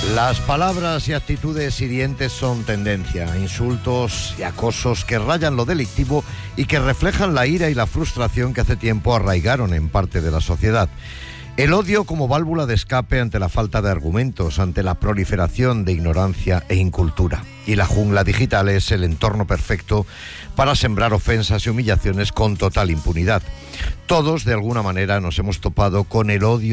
Las palabras y actitudes hirientes son tendencia, insultos y acosos que rayan lo delictivo y que reflejan la ira y la frustración que hace tiempo arraigaron en parte de la sociedad. El odio como válvula de escape ante la falta de argumentos, ante la proliferación de ignorancia e incultura. Y la jungla digital es el entorno perfecto para sembrar ofensas y humillaciones con total impunidad. Todos, de alguna manera, nos hemos topado con el odio